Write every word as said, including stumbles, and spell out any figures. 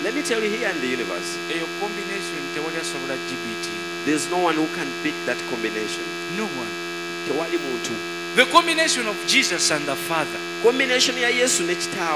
Let me tell you, here in the universe, eyo combination tewali asobola gbt. there's no one who can beat that combination. No one. Tewali muntu. The combination of Jesus and the Father. Combination ya Yesu ne Kitaawe.